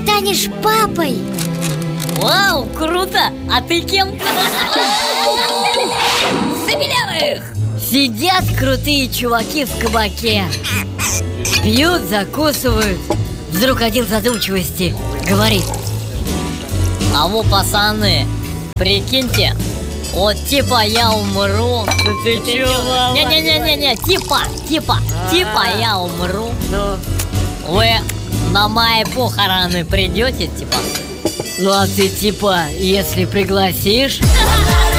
станешь папой. Вау, круто! А ты кем? Забелявых! Сидят крутые чуваки в кабаке, пьют, закусывают. Вдруг один в задумчивости говорит: а во, пацаны, прикиньте, вот типа я умру. Ты чё, Вова? Не-не-не-не, типа я умру. Ну, Вы на мои похороны придете, типа? Ну а ты типа, если пригласишь?